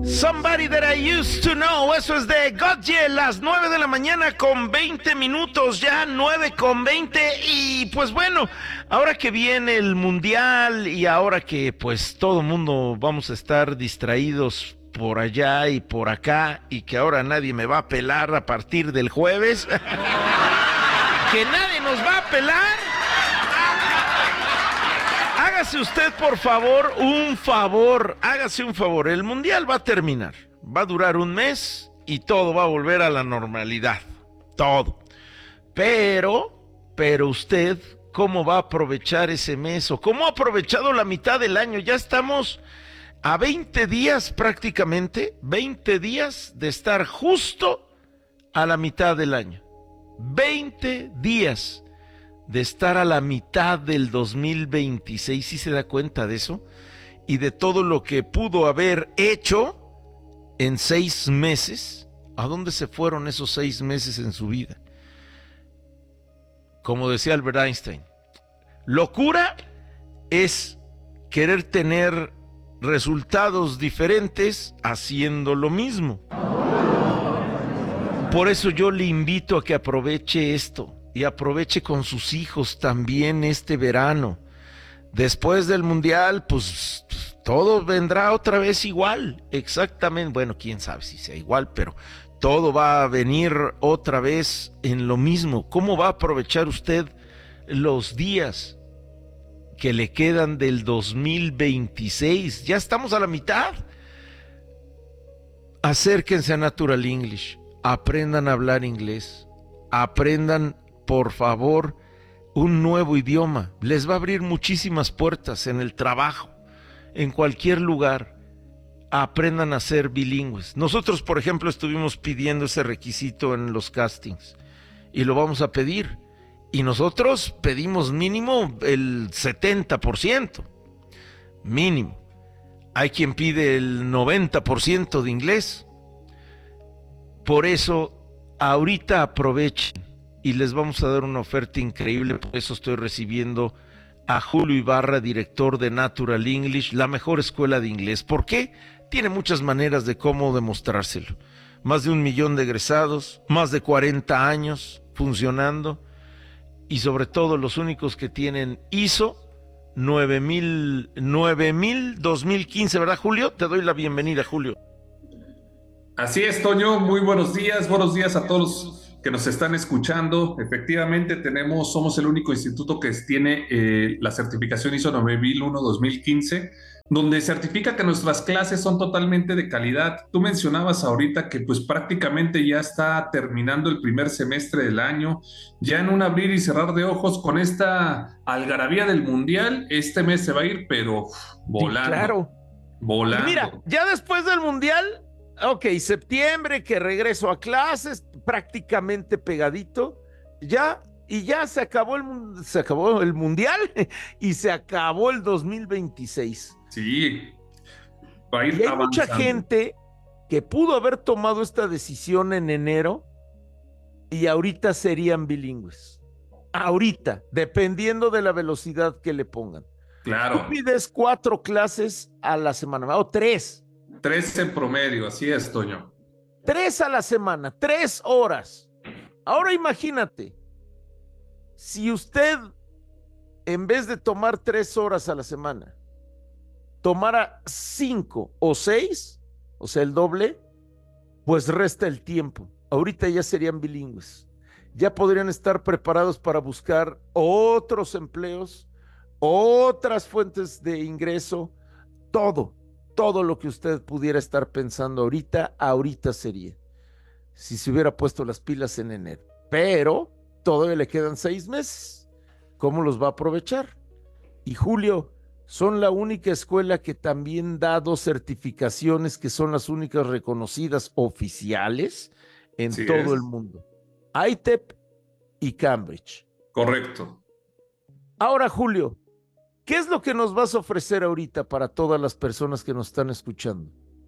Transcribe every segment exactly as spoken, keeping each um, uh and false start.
Somebody That I Used to Know, eso es de Gotye, las nueve de la mañana con veinte minutos, ya nueve con veinte, y pues bueno, ahora que viene el Mundial y ahora que pues todo el mundo vamos a estar distraídos por allá y por acá, y que ahora nadie me va a pelar a partir del jueves, que nadie nos va a pelar. Hágase usted, por favor, un favor, hágase un favor. El Mundial va a terminar, va a durar un mes y todo va a volver a la normalidad, todo. Pero, pero usted, ¿cómo va a aprovechar ese mes? ¿O cómo ha aprovechado la mitad del año? Ya estamos a veinte días prácticamente, veinte días de estar justo a la mitad del año. veinte días de estar a la mitad del dos mil veintiséis, ¿sí se da cuenta de eso? Y de todo lo que pudo haber hecho en seis meses. ¿A dónde se fueron esos seis meses en su vida? Como decía Albert Einstein, locura es querer tener resultados diferentes haciendo lo mismo. Por eso yo le invito a que aproveche esto. Y aproveche con sus hijos también este verano. Después del Mundial, pues todo vendrá otra vez igual. Exactamente, bueno, quién sabe si sea igual, pero todo va a venir otra vez en lo mismo. ¿Cómo va a aprovechar usted los días que le quedan del dos mil veintiséis? Ya estamos a la mitad. Acérquense a Natural English. Aprendan a hablar inglés. Aprendan, por favor, un nuevo idioma. Les va a abrir muchísimas puertas en el trabajo, en cualquier lugar. Aprendan a ser bilingües. Nosotros, por ejemplo, estuvimos pidiendo ese requisito en los castings y lo vamos a pedir. Y nosotros pedimos mínimo el setenta por ciento. Mínimo. Hay quien pide el noventa por ciento de inglés. Por eso, ahorita aprovechen. Y les vamos a dar una oferta increíble, por eso estoy recibiendo a Julio Ibarra, director de Natural English, la mejor escuela de inglés. ¿Por qué? Tiene muchas maneras de cómo demostrárselo. Más de un millón de egresados, más de cuarenta años funcionando, y sobre todo los únicos que tienen I S O nueve mil, dos mil quince, ¿verdad, Julio? Te doy la bienvenida, Julio. Así es, Toño, muy buenos días, buenos días a todos que nos están escuchando. Efectivamente, tenemos, somos el único instituto que tiene eh, la certificación I S O nueve mil uno dos mil quince, donde certifica que nuestras clases son totalmente de calidad. Tú mencionabas ahorita que pues prácticamente ya está terminando el primer semestre del año, ya en un abrir y cerrar de ojos con esta algarabía del Mundial. Este mes se va a ir, pero volando. Sí, claro. Volando. Y mira, ya después del Mundial, ok, septiembre, que regreso a clases, prácticamente pegadito, ya, y ya se acabó el, se acabó el Mundial y se acabó el dos mil veintiséis. Sí, va a ir y hay avanzando. mucha gente que pudo haber tomado esta decisión en enero y ahorita serían bilingües. Ahorita, dependiendo de la velocidad que le pongan. Claro. Tú pides cuatro clases a la semana, o tres. Tres en promedio, así es, Toño. Tres a la semana, tres horas. Ahora imagínate, si usted, en vez de tomar tres horas a la semana, tomara cinco o seis, o sea, el doble, pues resta el tiempo. Ahorita ya serían bilingües. Ya podrían estar preparados para buscar otros empleos, otras fuentes de ingreso, todo. Todo lo que usted pudiera estar pensando ahorita, ahorita sería, si se hubiera puesto las pilas en enero. Pero todavía le quedan seis meses. ¿Cómo los va a aprovechar? Y Julio, son la única escuela que también da dos certificaciones que son las únicas reconocidas oficiales en Sí todo es. el mundo. I T E P y Cambridge. Correcto. Ahora, Julio, ¿qué es lo que nos vas a ofrecer ahorita para todas las personas que nos están escuchando?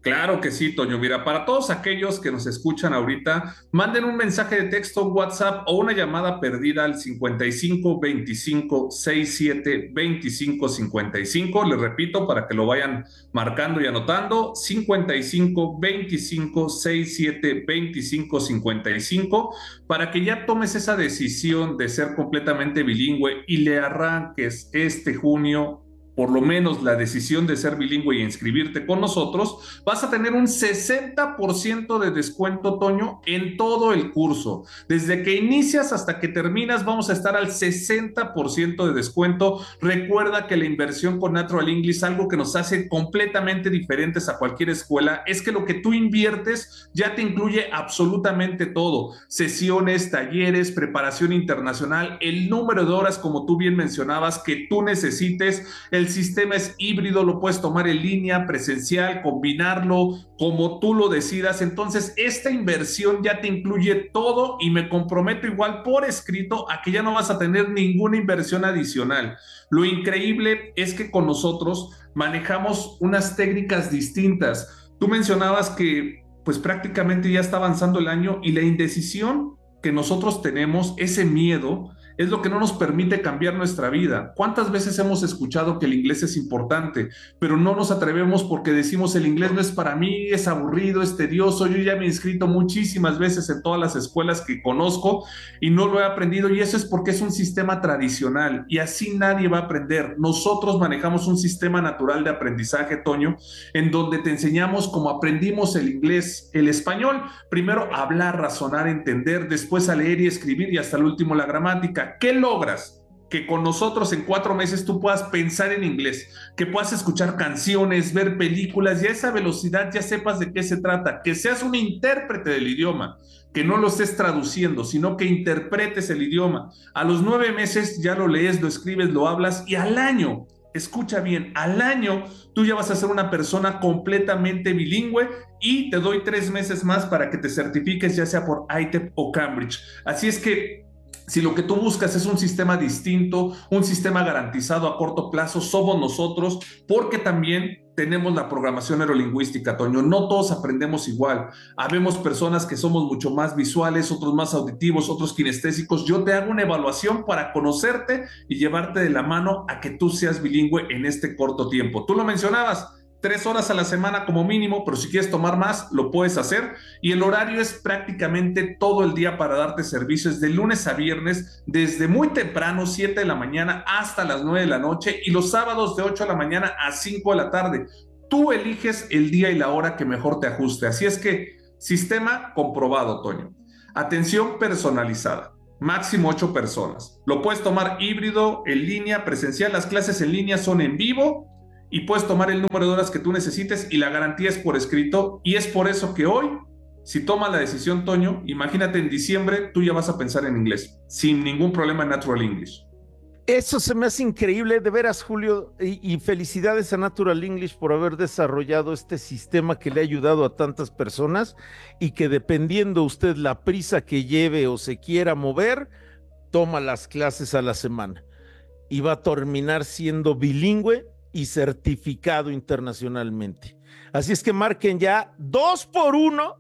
Claro que sí, Toño. Mira, para todos aquellos que nos escuchan ahorita, manden un mensaje de texto, WhatsApp o una llamada perdida al cincuenta y cinco veinticinco sesenta y siete veinticinco cincuenta y cinco. Les repito para que lo vayan marcando y anotando: cincuenta y cinco veinticinco sesenta y siete veinticinco cincuenta y cinco, para que ya tomes esa decisión de ser completamente bilingüe y le arranques este junio por lo menos la decisión de ser bilingüe y inscribirte con nosotros. Vas a tener un sesenta por ciento de descuento, Toño, en todo el curso. Desde que inicias hasta que terminas, vamos a estar al sesenta por ciento de descuento. Recuerda que la inversión con Natural English, algo que nos hace completamente diferentes a cualquier escuela, es que lo que tú inviertes ya te incluye absolutamente todo: sesiones, talleres, preparación internacional, el número de horas, como tú bien mencionabas, que tú necesites. El sistema es híbrido, lo puedes tomar en línea, presencial, combinarlo como tú lo decidas. Entonces, esta inversión ya te incluye todo y me comprometo igual por escrito a que ya no vas a tener ninguna inversión adicional. Lo increíble es que con nosotros manejamos unas técnicas distintas. Tú mencionabas que pues prácticamente ya está avanzando el año y la indecisión que nosotros tenemos, ese miedo, es lo que no nos permite cambiar nuestra vida. ¿Cuántas veces hemos escuchado que el inglés es importante, pero no nos atrevemos porque decimos: el inglés no es para mí, es aburrido, es tedioso? Yo ya me he inscrito muchísimas veces en todas las escuelas que conozco y no lo he aprendido, y eso es porque es un sistema tradicional y así nadie va a aprender. Nosotros manejamos un sistema natural de aprendizaje, Toño, en donde te enseñamos cómo aprendimos el inglés, el español: primero a hablar, razonar, entender, después a leer y escribir, y hasta el último la gramática. ¿Qué logras? Que con nosotros en cuatro meses tú puedas pensar en inglés, que puedas escuchar canciones, ver películas, y a esa velocidad ya sepas de qué se trata, que seas un intérprete del idioma, que no lo estés traduciendo, sino que interpretes el idioma. A los nueve meses ya lo lees, lo escribes, lo hablas, y al año, escucha bien, al año tú ya vas a ser una persona completamente bilingüe, y te doy tres meses más para que te certifiques, ya sea por I T E P o Cambridge. Así es que si lo que tú buscas es un sistema distinto, un sistema garantizado a corto plazo, somos nosotros, porque también tenemos la programación neurolingüística, Toño. No todos aprendemos igual. Habemos personas que somos mucho más visuales, otros más auditivos, otros kinestésicos. Yo te hago una evaluación para conocerte y llevarte de la mano a que tú seas bilingüe en este corto tiempo. Tú lo mencionabas: tres horas a la semana como mínimo, pero si quieres tomar más, lo puedes hacer. Y el horario es prácticamente todo el día para darte servicios de lunes a viernes, desde muy temprano, siete de la mañana, hasta las nueve de la noche, y los sábados de ocho de la mañana a cinco de la tarde. Tú eliges el día y la hora que mejor te ajuste. Así es que, sistema comprobado, Toño. Atención personalizada. Máximo ocho personas. Lo puedes tomar híbrido, en línea, presencial. Las clases en línea son en vivo y puedes tomar el número de horas que tú necesites, y la garantía es por escrito. Y es por eso que hoy, si tomas la decisión, Toño, imagínate en diciembre, tú ya vas a pensar en inglés, sin ningún problema, en Natural English. Eso se me hace increíble, de veras, Julio, y, y felicidades a Natural English por haber desarrollado este sistema que le ha ayudado a tantas personas, y que, dependiendo usted la prisa que lleve o se quiera mover, toma las clases a la semana y va a terminar siendo bilingüe y certificado internacionalmente. Así es que marquen ya dos por uno.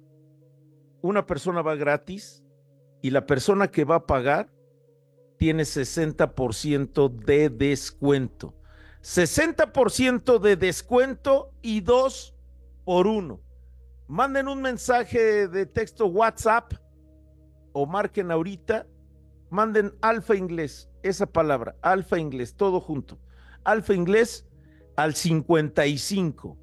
Una persona va gratis y la persona que va a pagar tiene sesenta por ciento de descuento. sesenta por ciento de descuento y dos por uno. Manden un mensaje de texto WhatsApp o marquen ahorita, manden Alfa Inglés, esa palabra, Alfa Inglés, todo junto. Alfa Inglés al cincuenta y cinco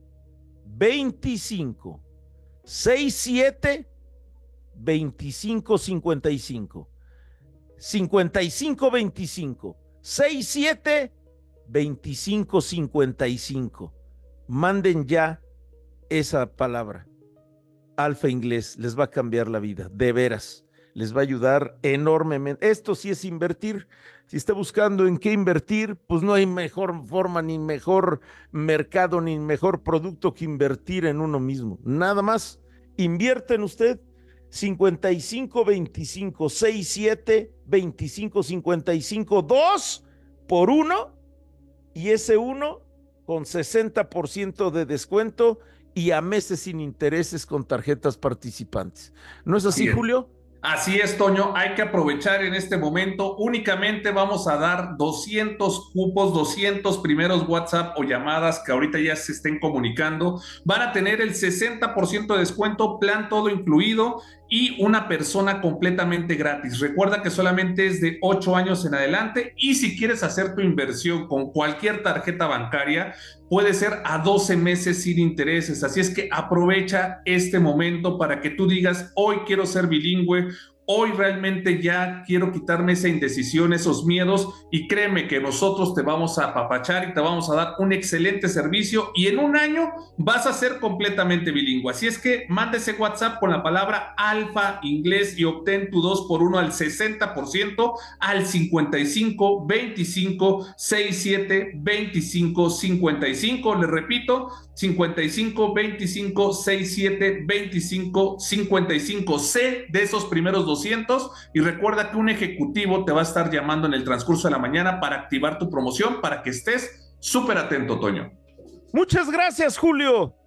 veinticinco sesenta y siete veinticinco cincuenta y cinco. cincuenta y cinco veinticinco sesenta y siete veinticinco cincuenta y cinco. Manden ya esa palabra. Alfa Inglés les va a cambiar la vida, de veras. Les va a ayudar enormemente. Esto sí es invertir. Si está buscando en qué invertir, pues no hay mejor forma, ni mejor mercado, ni mejor producto que invertir en uno mismo. Nada más, invierte en usted. cincuenta y cinco veinticinco sesenta y siete veinticinco cincuenta y cinco, dos por uno, y ese uno con sesenta por ciento de descuento y a meses sin intereses con tarjetas participantes. ¿No es así, Así es. Julio? Así es, Toño, hay que aprovechar en este momento. Únicamente vamos a dar doscientos cupos, doscientos primeros WhatsApp o llamadas que ahorita ya se estén comunicando. Van a tener el sesenta por ciento de descuento, plan todo incluido y una persona completamente gratis. Recuerda que solamente es de ocho años en adelante y si quieres hacer tu inversión con cualquier tarjeta bancaria, puede ser a doce meses sin intereses. Así es que aprovecha este momento para que tú digas, hoy quiero ser bilingüe, hoy realmente ya quiero quitarme esa indecisión, esos miedos, y créeme que nosotros te vamos a apapachar y te vamos a dar un excelente servicio y en un año vas a ser completamente bilingüe. Así es que manda ese WhatsApp con la palabra Alfa Inglés y obtén tu dos por uno al sesenta por ciento al cincuenta y cinco veinticinco sesenta y siete veinticinco cincuenta y cinco. Le repito, cincuenta y cinco veinticinco sesenta y siete veinticinco cincuenta y cinco. C de esos primeros doscientos y recuerda que un ejecutivo te va a estar llamando en el transcurso de la mañana para activar tu promoción para que estés súper atento, Toño. Muchas gracias, Julio.